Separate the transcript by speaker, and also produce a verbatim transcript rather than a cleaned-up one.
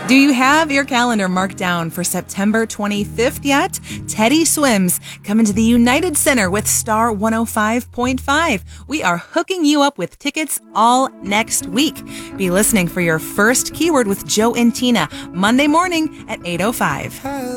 Speaker 1: Do you have your calendar marked down for September twenty-fifth yet? Teddy Swims coming to the United Center with Star one oh five point five. We are hooking you up with tickets all next week. Be listening for your first keyword with Joe and Tina Monday morning at eight oh five.